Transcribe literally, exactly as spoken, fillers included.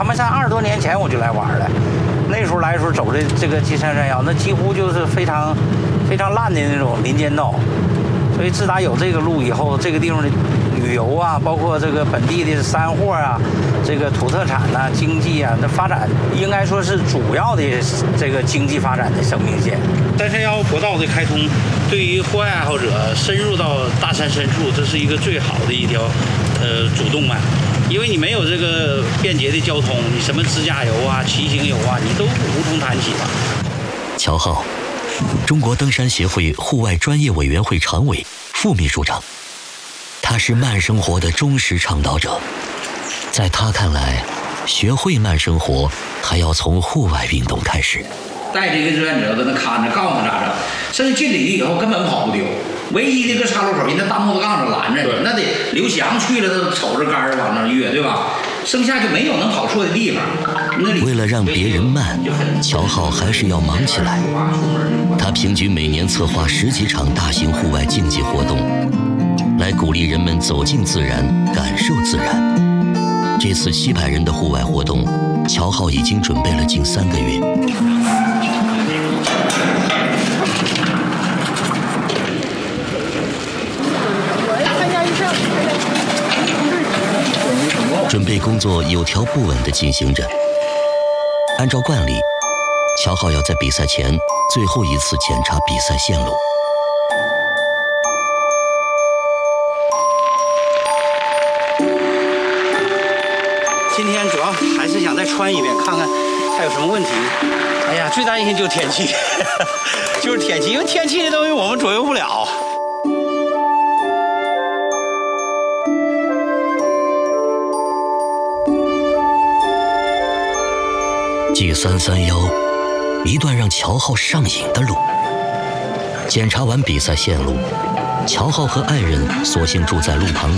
长白山二十多年前我就来玩了，那时候来的时候走的这个金山山腰，那几乎就是非常非常烂的那种林间道。所以自打有这个路以后，这个地方的旅游啊，包括这个本地的山货啊，这个土特产呐、啊、经济啊，那发展应该说是主要的这个经济发展的生命线。三山腰国道的开通，对于户外爱好者深入到大山深处，这是一个最好的一条呃主动脉。因为你没有这个便捷的交通，你什么自驾游啊、骑行游啊，你都无从谈起吧。 乔浩，中国登山协会户外专业委员会常委、副秘书长，他是慢生活的忠实倡导者。在他看来，学会慢生活还要从户外运动开始。 带着一个志愿者在那看着，告诉他咋整。甚至进里以后根本跑不丢，唯一的一个岔路口，人家大木头杠上拦着你，那得刘翔去了都瞅着杆儿往那跃，对吧？剩下就没有能跑错的地方。 为了让别人慢，乔浩还是要忙起来。他平均每年策划十几场大型户外竞技活动，来鼓励人们走进自然，感受自然。这次七百人的户外活动，乔浩已经准备了近三个月。准备工作有条不紊地进行着。按照惯例，乔浩要在比赛前最后一次检查比赛线路。 今天主要还是想再穿一遍，看看还有什么问题。哎呀，最担心就是天气，就是天气，因为天气这东西我们左右不了。 G 三三幺，一段让乔浩上瘾的路。检查完比赛线路，乔浩和爱人索性住在路旁